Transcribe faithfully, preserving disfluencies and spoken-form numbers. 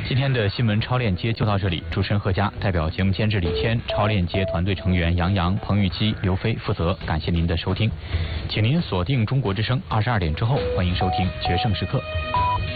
今天的新闻超链接就到这里，主持人贺佳代表节目监制李谦、超链接团队成员杨洋、彭玉基、刘飞负责，感谢您的收听，请您锁定中国之声二十二点之后，欢迎收听《决胜时刻》。